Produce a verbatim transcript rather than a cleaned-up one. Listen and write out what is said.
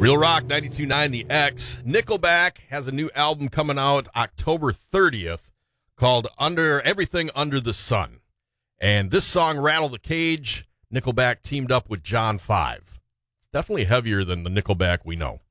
Real Rock ninety-two point nine The X. Nickelback has a new album coming out October thirtieth called Under Everything Under the Sun. And this song, Rattle the Cage, Nickelback teamed up with John five. It's definitely heavier than the Nickelback we know.